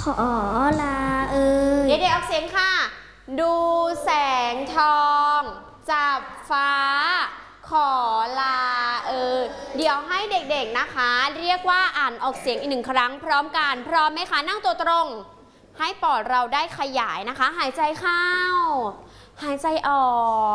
อลาเอ่ยเด็กๆออกเสียงค่ะดูแสงทองจับฟ้าขอลาเดี๋ยวให้เด็กๆนะคะเรียกว่าอ่านออกเสียงอีก1 ครั้งพร้อมกันพร้อมไหมคะนั่งตัวตรงให้ปอดเราได้ขยายนะคะหายใจเข้าหายใจออก